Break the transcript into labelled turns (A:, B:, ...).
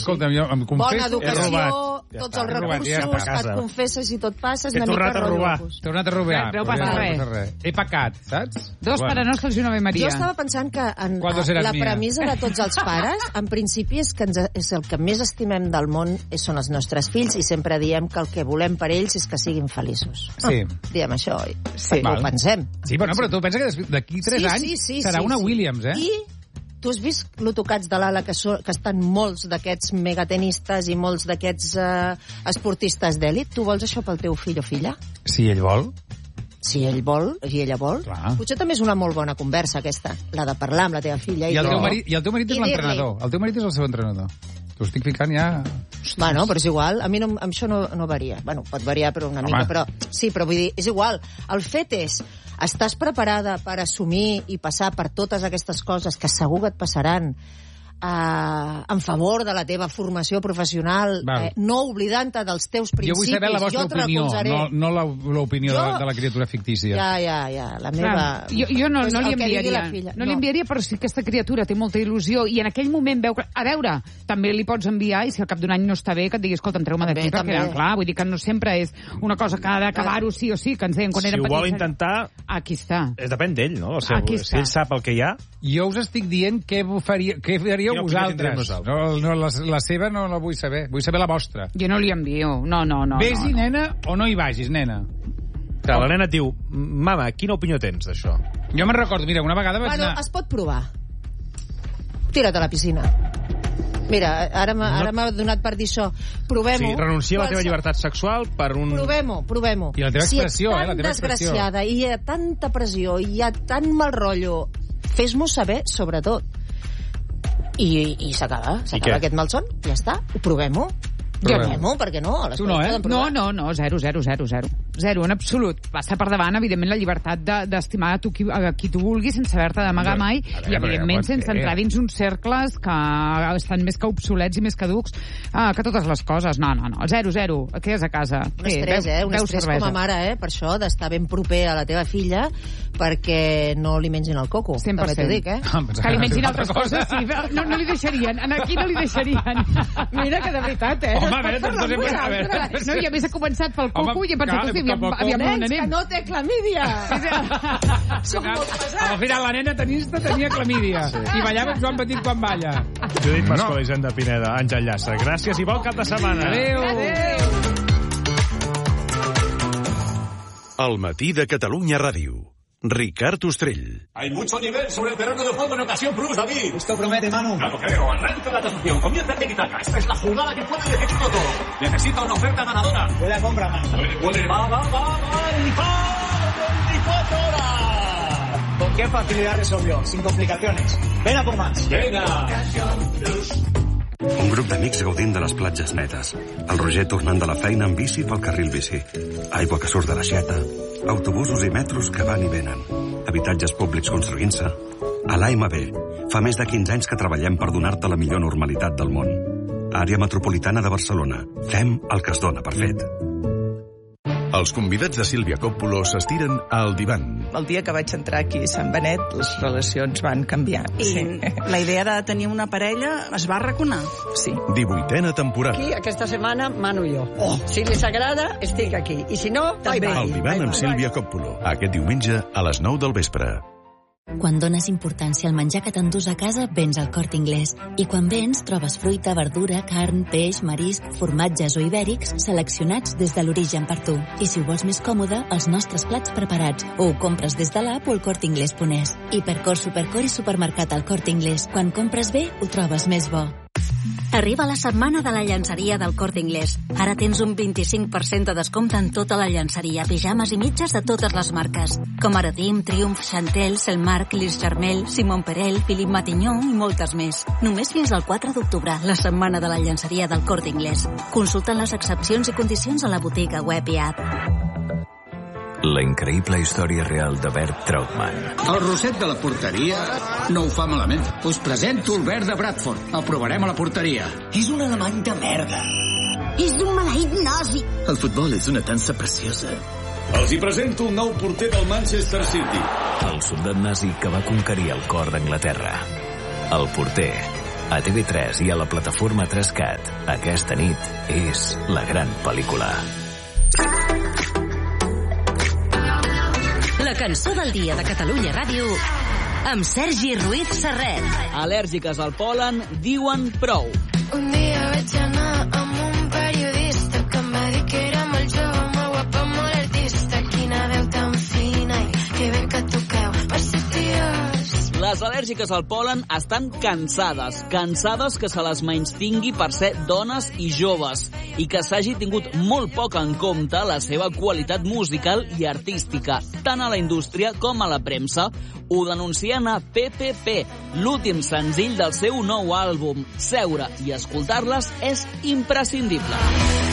A: escolta'm, jo em confesso...
B: Bona educació, tots els recursos, et confesses i tot passes, una mica rodilocos.
A: T'he tornat a robar.
C: No passa res.
A: He pecat, saps?
C: Dos Padre Nostres i una Ave Maria.
B: Jo estava pensant que la premissa de tots els pares, en principi, és que és el que més estimem del món són els nostres fills, i sempre diem que el que volem per ells és que siguin feliços.
A: Sí.
B: Diem això, oi? Sí. Ho pensem.
A: Sí, però tu pensa que d'aquí 3 anys serà una Williams, eh?
B: I tu has vist lo tocats de l'ala que estan molts d'aquests megatenistes i molts d'aquests esportistes d'èlit? Tu vols això pel teu fill o filla?
A: Si ell vol.
B: Si ell vol, i ella vol. Clar. Potser també és una molt bona conversa, aquesta, la de parlar amb la teva filla.
A: I el teu marit és l'entrenador. El teu marit és el seu entrenador. T'ho estic ficant ja...
B: Bueno, però és igual. A mi això no varia. Bueno, pot variar, però una mica. Però sí, però vull dir, és igual. El fet és, estàs preparada per assumir i passar per totes aquestes coses que segur que et passaran en favor de la teva formació professional, no oblidant-te dels teus principis.
A: Jo vull saber la vostra opinió, no l'opinió de la criatura fictícia.
B: Ja, la meva...
C: Jo no li enviaria. No li enviaria, però si aquesta criatura té molta il·lusió i en aquell moment veu... A veure, també li pots enviar, i si al cap d'un any no està bé, que et digui, escolta, treu-me d'aquí, perquè, clar, vull dir que no sempre és una cosa que ha d'acabar-ho sí o sí, que ens deien quan érem petits.
D: Si ho vol intentar...
C: Aquí està.
D: Depèn d'ell, no? Si ell sap el que hi ha...
A: Jo us estic dient què faríeu vosaltres. No, la seva no la vull saber. Vull saber la vostra.
C: Jo no li envio. No.
A: Vés-hi, nena, o no hi vagis, nena?
D: La nena et diu, mama, quina opinió tens d'això?
A: Jo me'n recordo, mira, una vegada vaig anar...
B: Es pot provar. Tira't a la piscina. Mira, ara m'ha donat per dir això. Provem-ho.
D: Sí, renuncia a la teva llibertat sexual per un...
B: Provem-ho.
A: I la teva expressió,
B: la teva expressió. Si ets tan desgraciada i hi ha tanta pressió i hi ha tant mal rotllo, fes-m'ho saber, sobretot. I s'acaba aquest malson, ja està, ho provem-ho. Provem-ho, per què no?
A: Tu no, eh?
C: No, zero, en absolut. Passa per davant, evidentment, la llibertat d'estimar a qui tu vulguis sense haver-te d'amagar mai i, evidentment, sense entrar dins uns cercles que estan més que obsolets i més caducs que totes les coses. No, zero. Quedes a casa.
B: Un estrès com a mare, per això, d'estar ben proper a la teva filla perquè no li mengin el coco.
C: 100%.
B: També t'ho dic, eh?
C: Que li mengin altres coses, sí. No li deixarien. Aquí no li deixarien.
B: Mira que de veritat,
A: Home, a veure, a veure.
C: No, i a més ha començat pel coco i he pensat que aviam on anem.
B: Que no té clamídia. Som molt pesats.
A: Al final la nena tenista tenia clamídia. I ballava amb Joan Petit quan balla.
D: Judit Mascó, Hisenda Pineda, Àngel Llassa. Gràcies i bon cap de setmana.
A: Adéu.
E: Al matí de Catalunya Ràdio. Ricard Ostrell.
F: Hay mucho nivel sobre el terreno de juego en ocasión plus, David.
G: Esto promete, Manu.
F: No lo creo. Arranca la transacción. Comienza el tiki-taka. Esta es la jugada que puede definirlo todo. Necesita una oferta ganadora.
G: Buena compra, Manu.
F: Puede. Va. El 24 horas.
G: ¿Con qué facilidad resolvió? Sin complicaciones. Ven a por más.
F: Venga.
E: Un grup d'amics gaudint de les platges netes. El Roger tornant de la feina en bici pel carril bici. Aigua que surt de l'aixeta. Autobusos i metros que van i venen. Habitatges públics construint-se. A l'AMB, fa més de 15 anys que treballem per donar-te la millor normalitat del món. Àrea metropolitana de Barcelona. Fem el que es dona per fet. Els convidats de Sílvia Coppola s'estiren al divan.
H: El dia que vaig entrar aquí a Sant Benet, les relacions van canviar.
I: I la idea de tenir una parella es va arraconar.
H: Sí.
E: 18a temporada.
J: Aquí, aquesta setmana, mano jo. Si li agrada, estic aquí. I si no, bye.
E: El divan amb Sílvia Coppola. Aquest diumenge a les 9 del vespre.
K: Quan dones importància al menjar que t'endús a casa, vens al Corte Inglés. I quan vens, trobes fruita, verdura, carn, peix, marisc, formatges o ibèrics seleccionats des de l'origen per tu. I si ho vols més còmode, els nostres plats preparats. O ho compres des de l'app o al corteingles.es. Hipercor, Supercor i supermercat al Corte Inglés. Quan compres bé, ho trobes més bo.
L: Arriba la setmana de la llançeria del Corte Inglés. Ara tens un 25% de descompte en tota la llançeria, pijames i mitges de totes les marques, com Aradim, Triumph, Chantel, Selmark, Lis Jarmel, Simon Perel, Philippe Matignon i moltes més. Només fins al 4 d'octubre, la setmana de la llançeria del Corte Inglés. Consulta les excepcions i condicions a la botiga web i app.
M: La increïble història real de Bert Trautmann.
N: El Roset de la porteria no ho fa malament. Us presento el Bert de Bradford. El provarem a la porteria.
G: És un alemany de merda.
O: És un maleït nazi.
N: El futbol és una dansa preciosa.
F: Els hi presento el nou porter del Manchester City.
M: El soldat nazi que va conquerir el cor d'Anglaterra. El porter. A TV3 i a la plataforma 3CAT, aquesta nit és La Gran Pel·lícula.
P: La cançó del dia de Catalunya Ràdio amb Sergi Ruiz Serret.
Q: Al·lèrgiques al pol·len diuen prou.
R: Un dia vaig anar amb un periodista que em va dir que era molt jove, molt guapa, molt artista. Quina veu tan fina i que bé que toqueu per ser tios.
Q: Les al·lèrgiques al pol·len estan cansades que se les menystingui per ser dones i joves i que s'hagi tingut molt poc en compte la seva qualitat musical i artística, tant a la indústria com a la premsa. Ho denuncien a PPP, l'últim senzill del seu nou àlbum. Seure i escoltar-les és imprescindible.